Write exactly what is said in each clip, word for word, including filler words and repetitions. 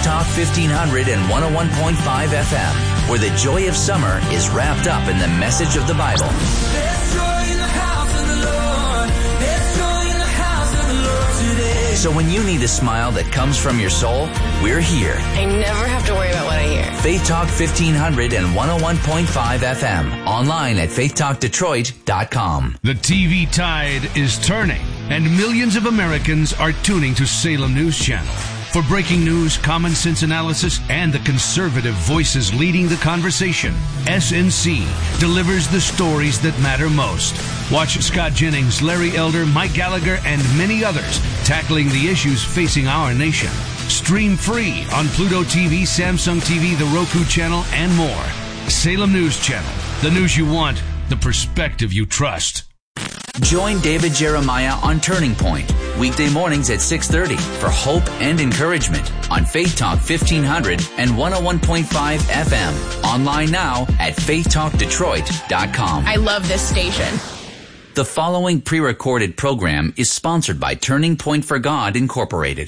Talk fifteen hundred and one oh one point five F M, where the joy of summer is wrapped up in the message of the Bible. There's joy in the house of the Lord. There's joy in the house of the Lord today. So when you need a smile that comes from your soul, we're here. I never have to worry about what I hear. Faith Talk fifteen hundred and one oh one point five F M. Online at faith talk detroit dot com. The T V tide is turning, and millions of Americans are tuning to Salem News Channel. For breaking news, common sense analysis, and the conservative voices leading the conversation, S N C delivers the stories that matter most. Watch Scott Jennings, Larry Elder, Mike Gallagher, and many others tackling the issues facing our nation. Stream free on Pluto T V, Samsung T V, the Roku channel, and more. Salem News Channel. The news you want, the perspective you trust. Join David Jeremiah on Turning Point, weekday mornings at six thirty for hope and encouragement on Faith Talk fifteen hundred and one oh one point five F M. Online now at faith talk detroit dot com. I love this station. The following pre-recorded program is sponsored by Turning Point for God, Incorporated.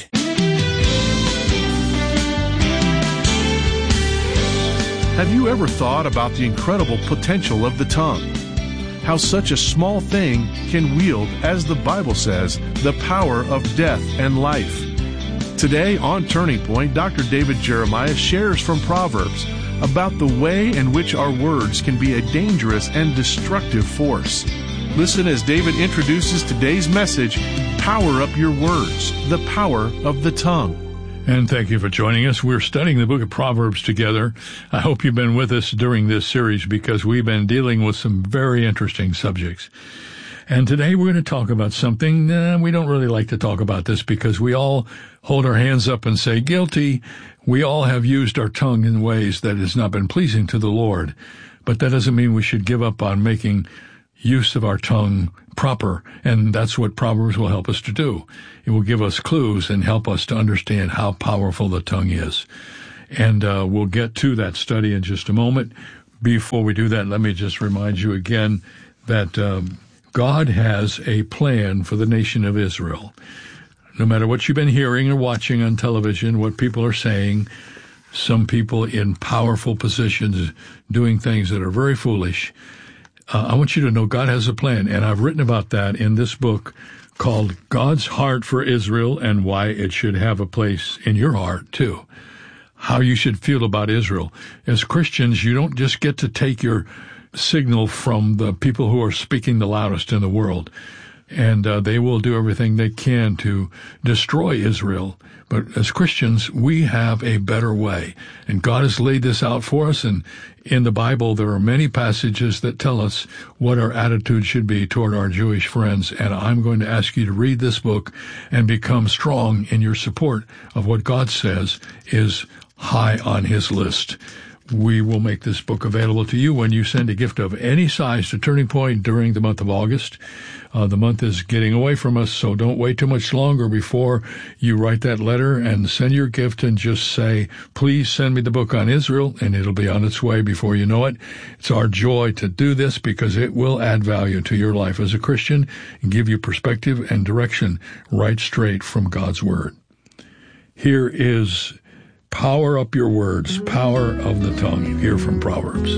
Have you ever thought about the incredible potential of the tongue? How such a small thing can wield, as the Bible says, the power of death and life. Today on Turning Point, Doctor David Jeremiah shares from Proverbs about the way in which our words can be a dangerous and destructive force. Listen as David introduces today's message, Power Up Your Words, the Power of the Tongue. And thank you for joining us. We're studying the book of Proverbs together. I hope you've been with us during this series because we've been dealing with some very interesting subjects. And today we're going to talk about something, uh, we don't really like to talk about this because we all hold our hands up and say, guilty. We all have used our tongue in ways that has not been pleasing to the Lord. But that doesn't mean we should give up on making use of our tongue proper, and that's what Proverbs will help us to do. It will give us clues and help us to understand how powerful the tongue is. And uh, we'll get to that study in just a moment. Before we do that, let me just remind you again that um, God has a plan for the nation of Israel. No matter what you've been hearing or watching on television, what people are saying, some people in powerful positions doing things that are very foolish, Uh, I want you to know God has a plan, and I've written about that in this book called God's Heart for Israel and Why It Should Have a Place in Your Heart, too. How you should feel about Israel. As Christians, you don't just get to take your signal from the people who are speaking the loudest in the world, and uh, they will do everything they can to destroy Israel. But as Christians, we have a better way, and God has laid this out for us, and in the Bible there are many passages that tell us what our attitude should be toward our Jewish friends, and I'm going to ask you to read this book and become strong in your support of what God says is high on His list. We will make this book available to you when you send a gift of any size to Turning Point during the month of August. Uh, the month is getting away from us, so don't wait too much longer before you write that letter and send your gift and just say, please send me the book on Israel, and it'll be on its way before you know it. It's our joy to do this because it will add value to your life as a Christian and give you perspective and direction right straight from God's Word. Here is Power Up Your Words, Power of the Tongue, here from Proverbs.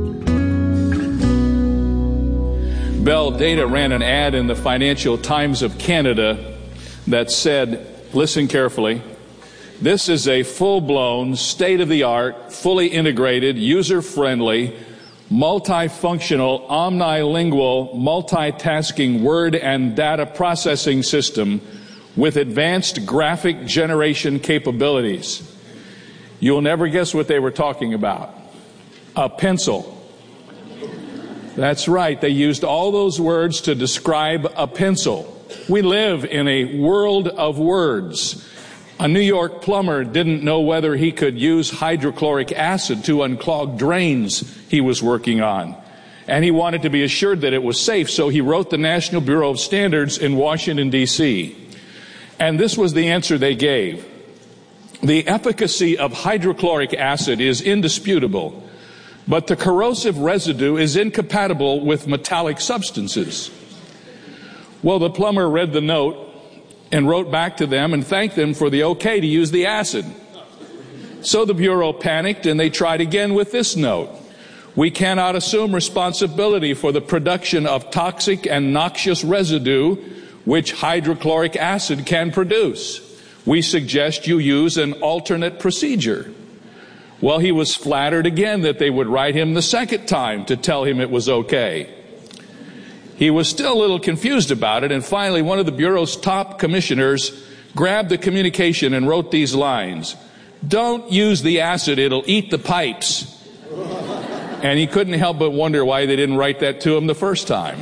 Bell Data ran an ad in the Financial Times of Canada that said, listen carefully, this is a full-blown, state-of-the-art, fully integrated, user-friendly, multifunctional, omnilingual, multitasking word and data processing system with advanced graphic generation capabilities. You'll never guess what they were talking about. A pencil. That's right. They used all those words to describe a pencil. We live in a world of words. A New York plumber didn't know whether he could use hydrochloric acid to unclog drains he was working on. And he wanted to be assured that it was safe, so he wrote the National Bureau of Standards in Washington, D C And this was the answer they gave. The efficacy of hydrochloric acid is indisputable, but the corrosive residue is incompatible with metallic substances. Well, the plumber read the note and wrote back to them and thanked them for the okay to use the acid. So the Bureau panicked, and they tried again with this note. We cannot assume responsibility for the production of toxic and noxious residue which hydrochloric acid can produce. We suggest you use an alternate procedure. Well, he was flattered again that they would write him the second time to tell him it was okay. He was still a little confused about it, and finally one of the Bureau's top commissioners grabbed the communication and wrote these lines. Don't use the acid, it'll eat the pipes. And he couldn't help but wonder why they didn't write that to him the first time.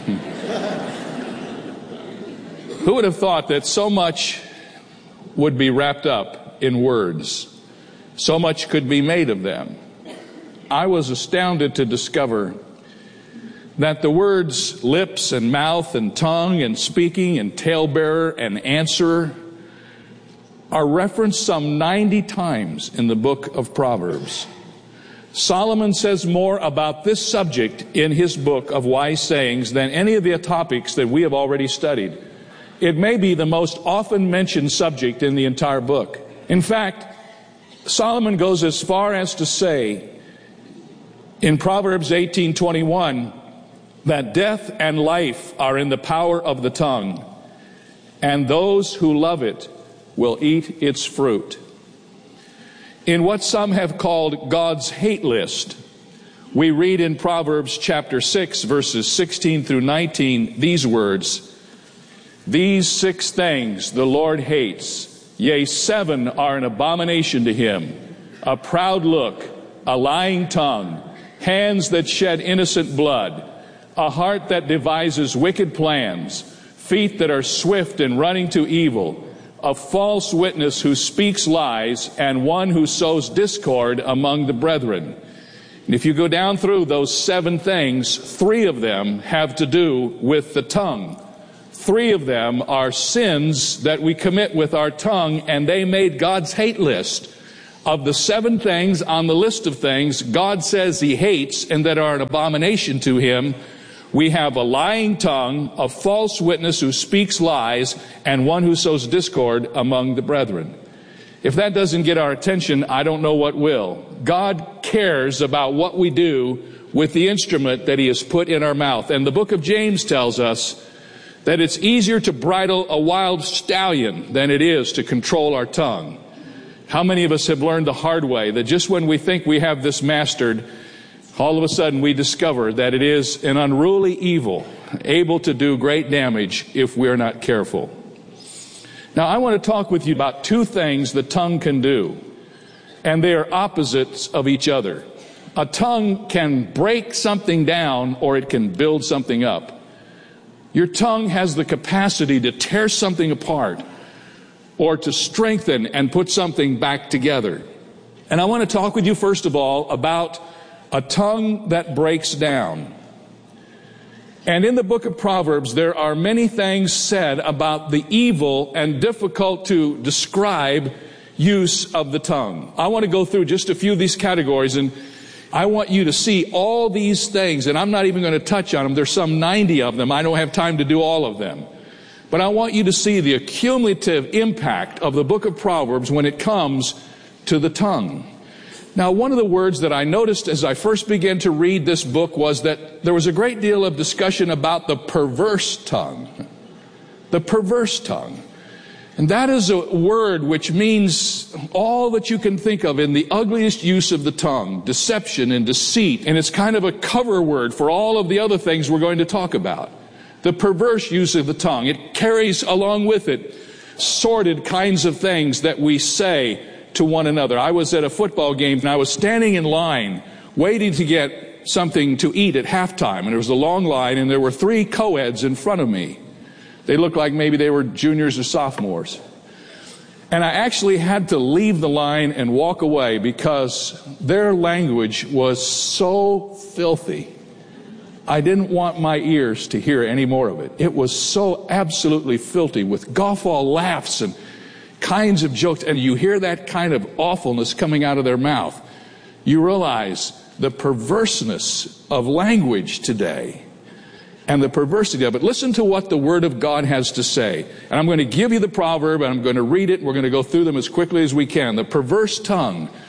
Who would have thought that so much would be wrapped up in words? So much could be made of them. I was astounded to discover that the words lips and mouth and tongue and speaking and talebearer and answerer are referenced some ninety times in the book of Proverbs. Solomon says more about this subject in his book of wise sayings than any of the topics that we have already studied. It may be the most often mentioned subject in the entire book. In fact, Solomon goes as far as to say in Proverbs eighteen twenty-one that death and life are in the power of the tongue, and those who love it will eat its fruit. In what some have called God's hate list, we read in Proverbs chapter six, verses sixteen through nineteen, these words, These six things the Lord hates, yea, seven are an abomination to him, a proud look, a lying tongue, hands that shed innocent blood, a heart that devises wicked plans, feet that are swift in running to evil, a false witness who speaks lies, and one who sows discord among the brethren. And if you go down through those seven things, three of them have to do with the tongue. Three of them are sins that we commit with our tongue, and they made God's hate list. Of the seven things on the list of things God says he hates and that are an abomination to him, we have a lying tongue, a false witness who speaks lies, and one who sows discord among the brethren. If that doesn't get our attention, I don't know what will. God cares about what we do with the instrument that he has put in our mouth. And the book of James tells us that it's easier to bridle a wild stallion than it is to control our tongue. How many of us have learned the hard way that just when we think we have this mastered, all of a sudden we discover that it is an unruly evil, able to do great damage if we're not careful. Now, I want to talk with you about two things the tongue can do, and they are opposites of each other. A tongue can break something down, or it can build something up. Your tongue has the capacity to tear something apart, or to strengthen and put something back together. And I want to talk with you first of all about a tongue that breaks down. And in the book of Proverbs, there are many things said about the evil and difficult to describe use of the tongue. I want to go through just a few of these categories, and I want you to see all these things, and I'm not even going to touch on them. There's some ninety of them. I don't have time to do all of them. But I want you to see the accumulative impact of the book of Proverbs when it comes to the tongue. Now, one of the words that I noticed as I first began to read this book was that there was a great deal of discussion about the perverse tongue. The perverse tongue. And that is a word which means all that you can think of in the ugliest use of the tongue, deception and deceit. And it's kind of a cover word for all of the other things we're going to talk about. The perverse use of the tongue. It carries along with it sordid kinds of things that we say to one another. I was at a football game and I was standing in line waiting to get something to eat at halftime, and there was a long line and there were three co-eds in front of me. They looked like maybe they were juniors or sophomores. And I actually had to leave the line and walk away because their language was so filthy. I didn't want my ears to hear any more of it. It was so absolutely filthy with guffaw laughs and kinds of jokes, and you hear that kind of awfulness coming out of their mouth. You realize the perverseness of language today and the perversity of it. Listen to what the Word of God has to say. And I'm going to give you the proverb, and I'm going to read it, and we're going to go through them as quickly as we can. The perverse tongue.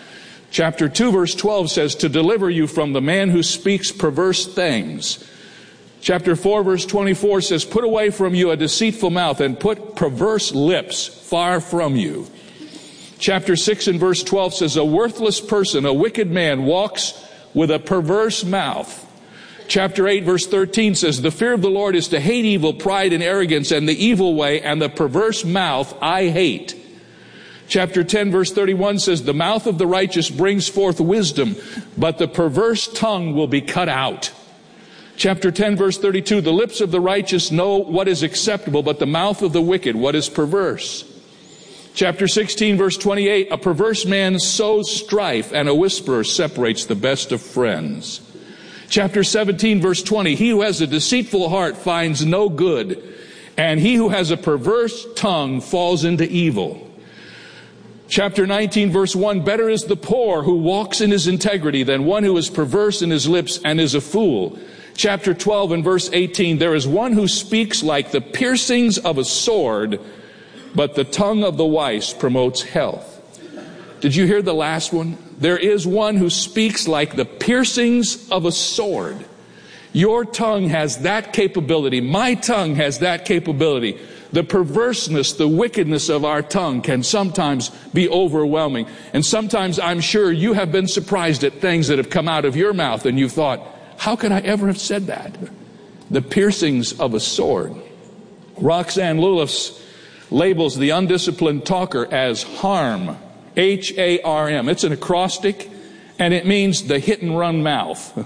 Chapter two, verse twelve says, to deliver you from the man who speaks perverse things. Chapter four, verse twenty-four says, put away from you a deceitful mouth and put perverse lips far from you. Chapter six and verse twelve says, a worthless person, a wicked man, walks with a perverse mouth. Chapter eight, verse thirteen says, the fear of the Lord is to hate evil, pride and arrogance, and the evil way, and the perverse mouth I hate. Chapter ten, verse thirty-one says, the mouth of the righteous brings forth wisdom, but the perverse tongue will be cut out. Chapter ten, verse thirty-two, the lips of the righteous know what is acceptable, but the mouth of the wicked what is perverse. Chapter sixteen, verse twenty-eight, a perverse man sows strife, and a whisperer separates the best of friends. Chapter seventeen, verse twenty, he who has a deceitful heart finds no good, and he who has a perverse tongue falls into evil. Chapter nineteen, verse one, better is the poor who walks in his integrity than one who is perverse in his lips and is a fool. Chapter twelve and verse eighteen, there is one who speaks like the piercings of a sword, but the tongue of the wise promotes health. Did you hear the last one? There is one who speaks like the piercings of a sword. Your tongue has that capability. My tongue has that capability. The perverseness, the wickedness of our tongue can sometimes be overwhelming. And sometimes I'm sure you have been surprised at things that have come out of your mouth and you've thought, how could I ever have said that? The piercings of a sword. Roxanne Lulafs labels the undisciplined talker as harm. H A R M. It's an acrostic, and it means the hit and run mouth.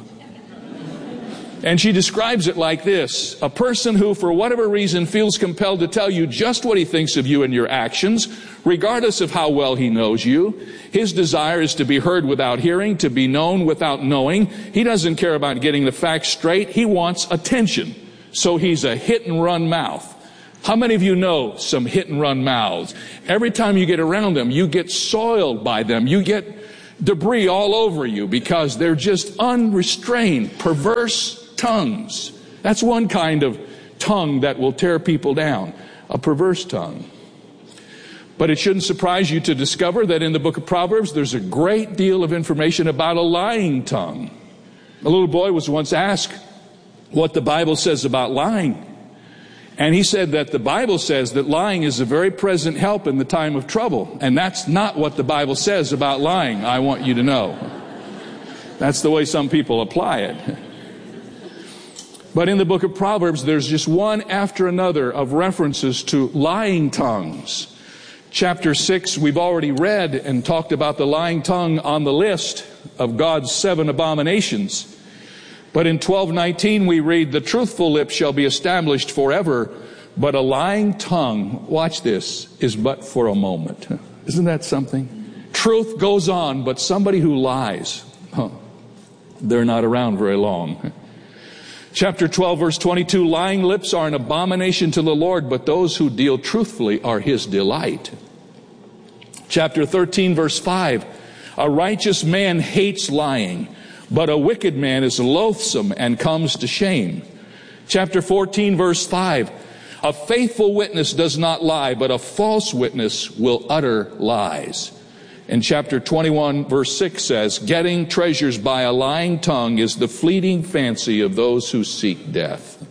And she describes it like this: a person who, for whatever reason, feels compelled to tell you just what he thinks of you and your actions, regardless of how well he knows you. His desire is to be heard without hearing, to be known without knowing. He doesn't care about getting the facts straight. He wants attention. So he's a hit and run mouth. How many of you know some hit and run mouths? Every time you get around them, you get soiled by them. You get debris all over you because they're just unrestrained, perverse tongues. That's one kind of tongue that will tear people down, a perverse tongue. But it shouldn't surprise you to discover that in the book of Proverbs, there's a great deal of information about a lying tongue. A little boy was once asked what the Bible says about lying. And he said that the Bible says that lying is a very present help in the time of trouble. And that's not what the Bible says about lying, I want you to know. That's the way some people apply it. But in the book of Proverbs, there's just one after another of references to lying tongues. Chapter six, we've already read and talked about the lying tongue on the list of God's seven abominations. But in twelve nineteen we read, the truthful lips shall be established forever, but a lying tongue, watch this, is but for a moment. Isn't that something? Truth goes on, but somebody who lies, huh, they're not around very long. Chapter twelve, verse twenty-two, lying lips are an abomination to the Lord, but those who deal truthfully are his delight. Chapter thirteen, verse five, a righteous man hates lying, but a wicked man is loathsome and comes to shame. Chapter fourteen, verse five, a faithful witness does not lie, but a false witness will utter lies. And chapter twenty-one, verse six says, getting treasures by a lying tongue is the fleeting fancy of those who seek death.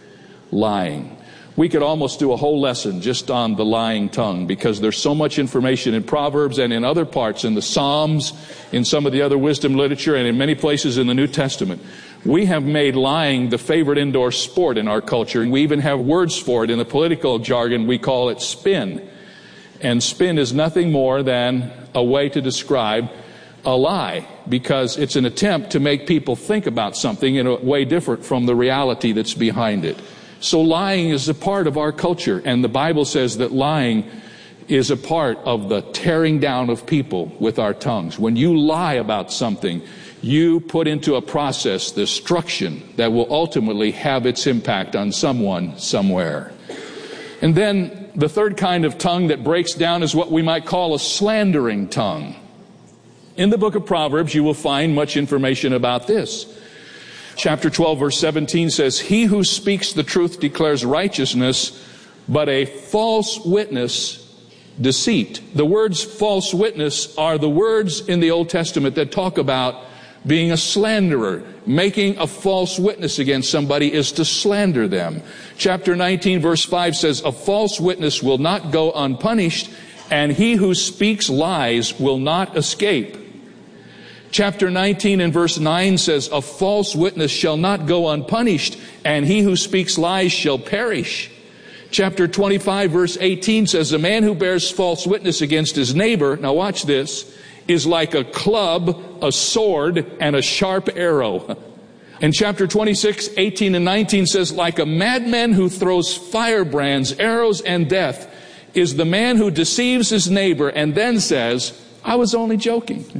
Lying. We could almost do a whole lesson just on the lying tongue because there's so much information in Proverbs and in other parts, in the Psalms, in some of the other wisdom literature, and in many places in the New Testament. We have made lying the favorite indoor sport in our culture, and we even have words for it. In the political jargon, we call it spin. And spin is nothing more than a way to describe a lie, because it's an attempt to make people think about something in a way different from the reality that's behind it. So lying is a part of our culture, and the Bible says that lying is a part of the tearing down of people with our tongues. When you lie about something, you put into a process destruction that will ultimately have its impact on someone somewhere. And then the third kind of tongue that breaks down is what we might call a slandering tongue. In the book of Proverbs, you will find much information about this. Chapter twelve, verse seventeen says, he who speaks the truth declares righteousness, but a false witness deceit. The words false witness are the words in the Old Testament that talk about being a slanderer. Making a false witness against somebody is to slander them. Chapter nineteen, verse five says, a false witness will not go unpunished, and he who speaks lies will not escape. Chapter nineteen and verse nine says, a false witness shall not go unpunished, and he who speaks lies shall perish. Chapter twenty-five, verse eighteen says, a man who bears false witness against his neighbor, now watch this, is like a club, a sword, and a sharp arrow. And chapter twenty-six, eighteen and nineteen says, like a madman who throws firebrands, arrows, and death, is the man who deceives his neighbor and then says, I was only joking.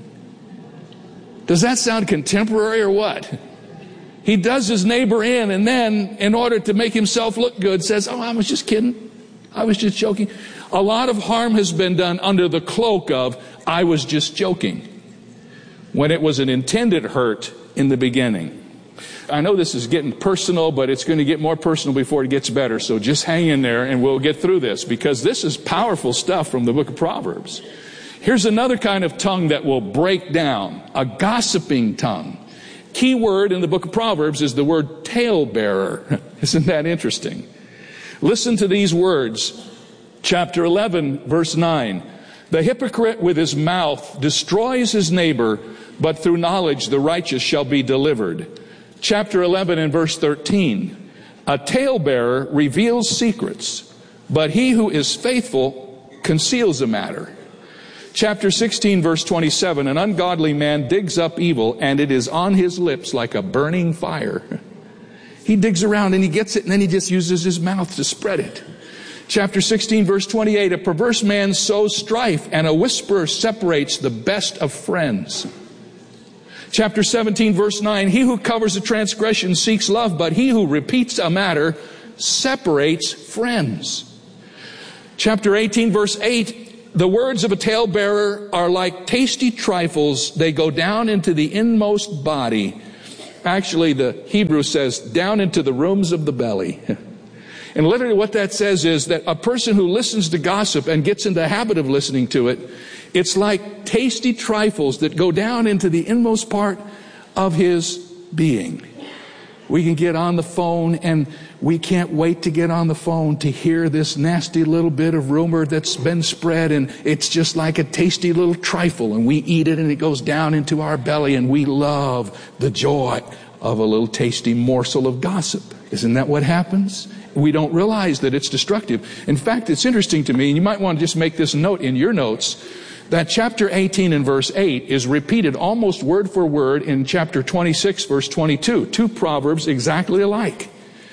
Does that sound contemporary or what? He does his neighbor in, and then, in order to make himself look good, says, oh, I was just kidding. I was just joking. A lot of harm has been done under the cloak of, I was just joking, when it was an intended hurt in the beginning. I know this is getting personal, but it's going to get more personal before it gets better. So just hang in there and we'll get through this, because this is powerful stuff from the book of Proverbs. Here's another kind of tongue that will break down, a gossiping tongue. Key word in the book of Proverbs is the word talebearer. Isn't that interesting? Listen to these words. Chapter eleven, verse nine. The hypocrite with his mouth destroys his neighbor, but through knowledge the righteous shall be delivered. Chapter eleven and verse thirteen. A talebearer reveals secrets, but he who is faithful conceals a matter. Chapter sixteen, verse twenty-seven, an ungodly man digs up evil, and it is on his lips like a burning fire. He digs around and he gets it, and then he just uses his mouth to spread it. Chapter sixteen, verse twenty-eight, a perverse man sows strife, and a whisperer separates the best of friends. Chapter seventeen, verse nine, he who covers a transgression seeks love, but he who repeats a matter separates friends. Chapter eighteen, verse eight, the words of a talebearer are like tasty trifles. They go down into the inmost body. Actually, the Hebrew says, down into the rooms of the belly. And literally what that says is that a person who listens to gossip and gets in the habit of listening to it, it's like tasty trifles that go down into the inmost part of his being. We can get on the phone, and we can't wait to get on the phone to hear this nasty little bit of rumor that's been spread, and it's just like a tasty little trifle, and we eat it and it goes down into our belly, and we love the joy of a little tasty morsel of gossip. Isn't that what happens? We don't realize that it's destructive. In fact, it's interesting to me, and you might want to just make this note in your notes, that chapter eighteen and verse eight is repeated almost word for word in chapter twenty-six, verse twenty-two. Two proverbs exactly alike.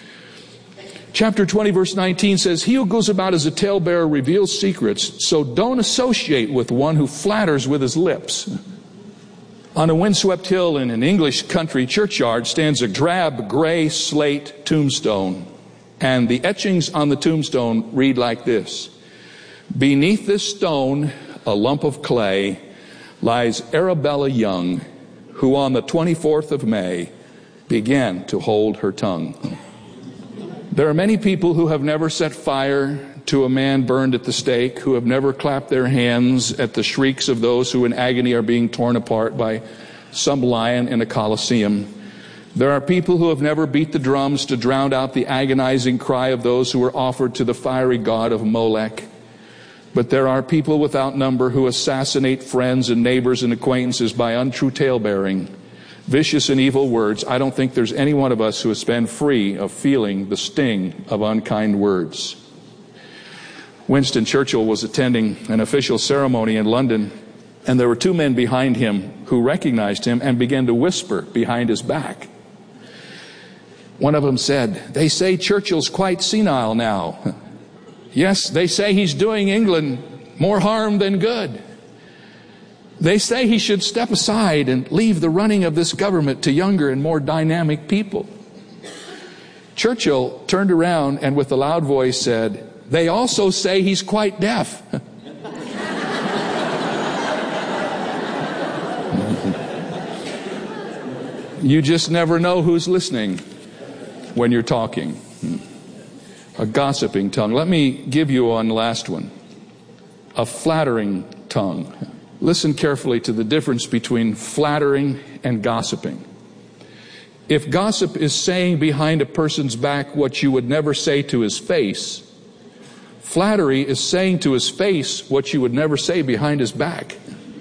Chapter twenty, verse nineteen says, he who goes about as a talebearer reveals secrets, so don't associate with one who flatters with his lips. On a windswept hill in an English country churchyard stands a drab gray slate tombstone, and the etchings on the tombstone read like this: beneath this stone, a lump of clay, lies Arabella Young, who on the twenty-fourth of May began to hold her tongue. There are many people who have never set fire to a man burned at the stake, who have never clapped their hands at the shrieks of those who in agony are being torn apart by some lion in a coliseum. There are people who have never beat the drums to drown out the agonizing cry of those who were offered to the fiery god of Molech. But there are people without number who assassinate friends and neighbors and acquaintances by untrue talebearing, vicious and evil words. I don't think there's any one of us who has been free of feeling the sting of unkind words. Winston Churchill was attending an official ceremony in London, and there were two men behind him who recognized him and began to whisper behind his back. One of them said, "They say Churchill's quite senile now." Yes, they say he's doing England more harm than good. They say he should step aside and leave the running of this government to younger and more dynamic people. Churchill turned around and with a loud voice said, "They also say he's quite deaf." You just never know who's listening when you're talking. A gossiping tongue. Let me give you one last one. a flattering tongue. Listen carefully to the difference between flattering and gossiping. If gossip is saying behind a person's back what you would never say to his face, flattery is saying to his face what you would never say behind his back.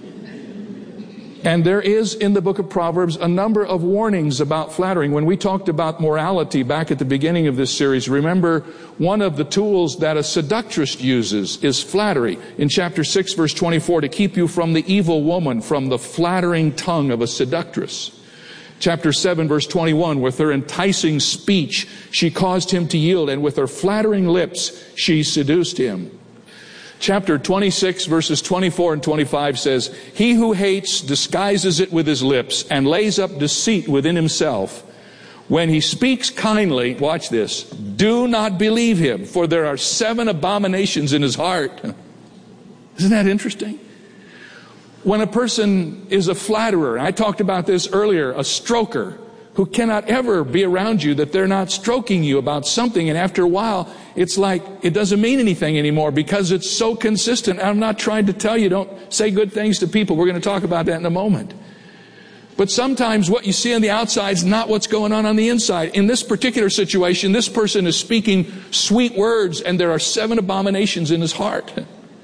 And there is in the book of Proverbs a number of warnings about flattering. When we talked about morality back at the beginning of this series, remember one of the tools that a seductress uses is flattery. In chapter six, verse twenty-four, to keep you from the evil woman, from the flattering tongue of a seductress. Chapter seven, verse twenty-one, with her enticing speech, she caused him to yield, and with her flattering lips, she seduced him. Chapter twenty-six, verses twenty-four and twenty-five says, he who hates disguises it with his lips and lays up deceit within himself. When he speaks kindly, watch this, do not believe him, for there are seven abominations in his heart. Isn't that interesting? When a person is a flatterer, I talked about this earlier, a stroker, who cannot ever be around you that they're not stroking you about something, and after a while, it's like it doesn't mean anything anymore because it's so consistent. I'm not trying to tell you don't say good things to people. We're going to talk about that in a moment. But sometimes what you see on the outside is not what's going on on the inside. In this particular situation, this person is speaking sweet words, and there are seven abominations in his heart.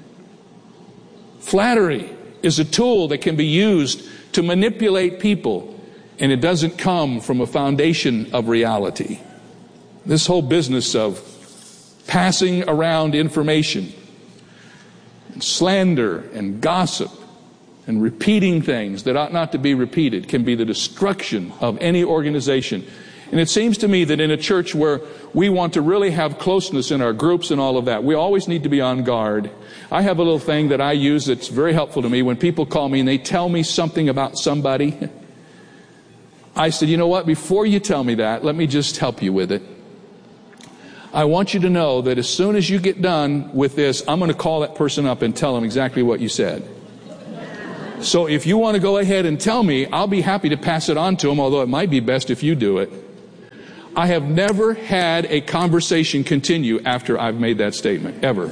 Flattery is a tool that can be used to manipulate people, and it doesn't come from a foundation of reality. This whole business of passing around information, and slander and gossip, and repeating things that ought not to be repeated can be the destruction of any organization. And it seems to me that in a church where we want to really have closeness in our groups and all of that, we always need to be on guard. I have a little thing that I use that's very helpful to me. When people call me and they tell me something about somebody, I said, you know what, before you tell me that, let me just help you with it. I want you to know that as soon as you get done with this, I'm going to call that person up and tell them exactly what you said. So if you want to go ahead and tell me, I'll be happy to pass it on to them, although it might be best if you do it. I have never had a conversation continue after I've made that statement, ever.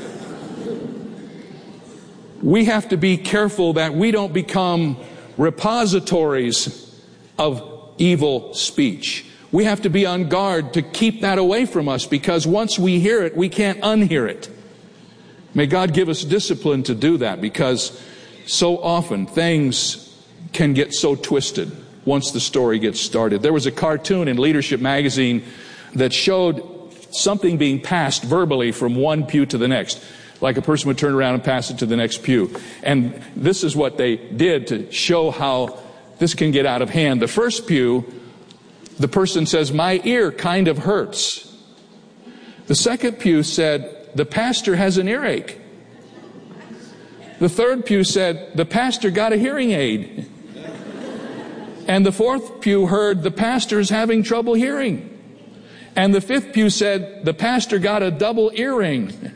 We have to be careful that we don't become repositories of evil speech. We have to be on guard to keep that away from us, because once we hear it, we can't unhear it. May God give us discipline to do that, because so often things can get so twisted once the story gets started. There was a cartoon in Leadership magazine that showed something being passed verbally from one pew to the next. Like a person would turn around and pass it to the next pew. And this is what they did to show how this can get out of hand. The first pew, the person says, my ear kind of hurts. The second pew said, the pastor has an earache. The third pew said, the pastor got a hearing aid. And the fourth pew heard, the pastor is having trouble hearing. And the fifth pew said, the pastor got a double earring.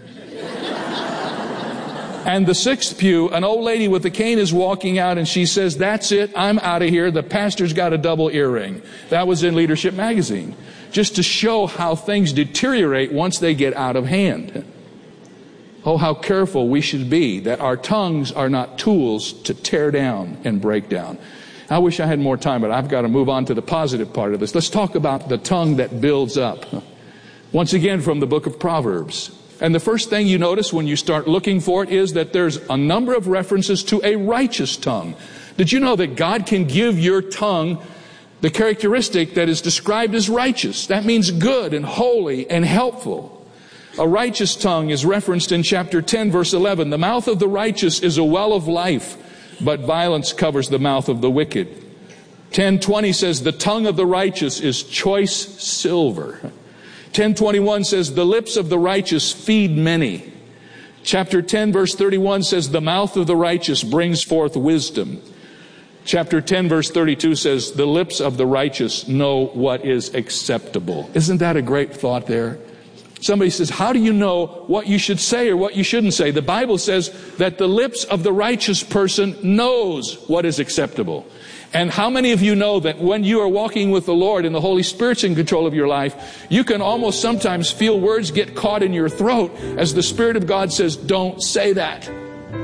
And the sixth pew, an old lady with a cane is walking out and she says, that's it, I'm out of here, the pastor's got a double earring. That was in Leadership magazine. Just to show how things deteriorate once they get out of hand. Oh, how careful we should be that our tongues are not tools to tear down and break down. I wish I had more time, but I've got to move on to the positive part of this. Let's talk about the tongue that builds up. Once again from the book of Proverbs. And the first thing you notice when you start looking for it is that there's a number of references to a righteous tongue. Did you know that God can give your tongue the characteristic that is described as righteous? That means good and holy and helpful. A righteous tongue is referenced in chapter ten, verse eleven. The mouth of the righteous is a well of life, but violence covers the mouth of the wicked. ten twenty says, the tongue of the righteous is choice silver. ten twenty-one says, the lips of the righteous feed many. Chapter ten, verse thirty-one says, the mouth of the righteous brings forth wisdom. Chapter ten, verse thirty-two says, the lips of the righteous know what is acceptable. Isn't that a great thought there? Somebody says, how do you know what you should say or what you shouldn't say? The Bible says that the lips of the righteous person knows what is acceptable. And how many of you know that when you are walking with the Lord and the Holy Spirit's in control of your life, you can almost sometimes feel words get caught in your throat as the Spirit of God says, don't say that.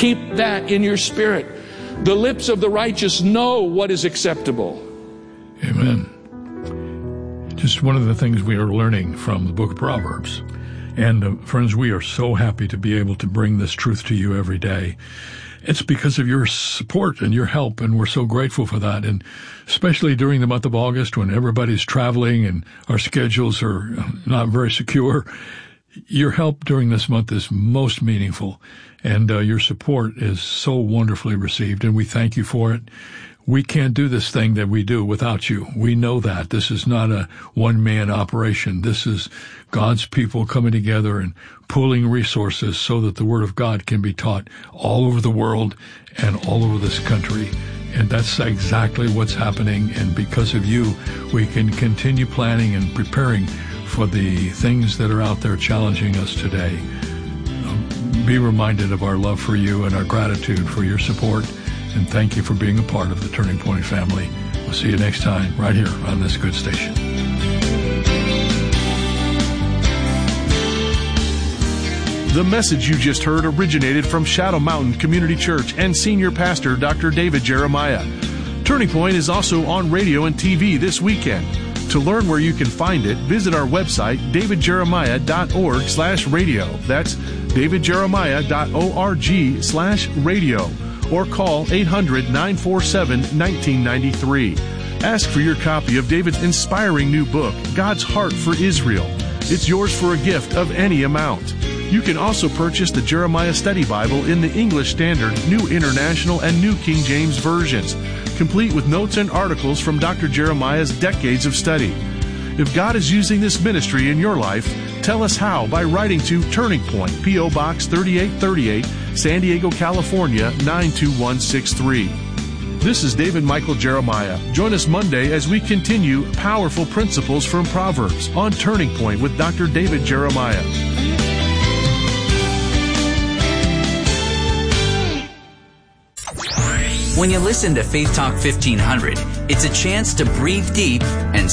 Keep that in your spirit. The lips of the righteous know what is acceptable. Amen. Just one of the things we are learning from the book of Proverbs. And uh, friends, we are so happy to be able to bring this truth to you every day. It's because of your support and your help, and we're so grateful for that. And especially during the month of August when everybody's traveling and our schedules are not very secure, your help during this month is most meaningful, and uh, your support is so wonderfully received, and we thank you for it. We can't do this thing that we do without you. We know that. This is not a one-man operation. This is God's people coming together and pooling resources so that the Word of God can be taught all over the world and all over this country. And that's exactly what's happening. And because of you, we can continue planning and preparing for the things that are out there challenging us today. Um, be reminded of our love for you and our gratitude for your support. And thank you for being a part of the Turning Point family. We'll see you next time right here on this good station. The message you just heard originated from Shadow Mountain Community Church and Senior Pastor Doctor David Jeremiah. Turning Point is also on radio and T V this weekend. To learn where you can find it, visit our website, david jeremiah dot org slash radio. That's david jeremiah dot org slash radio. Or call eight hundred, nine four seven, one nine nine three. Ask for your copy of David's inspiring new book, God's Heart for Israel. It's yours for a gift of any amount. You can also purchase the Jeremiah Study Bible in the English Standard, New International, and New King James versions, complete with notes and articles from Doctor Jeremiah's decades of study. If God is using this ministry in your life, tell us how by writing to Turning Point, P O. Box thirty-eight thirty-eight, San Diego, California, nine two one six three. This is David Michael Jeremiah. Join us Monday as we continue Powerful Principles from Proverbs on Turning Point with Doctor David Jeremiah. When you listen to Faith Talk fifteen hundred, it's a chance to breathe deep and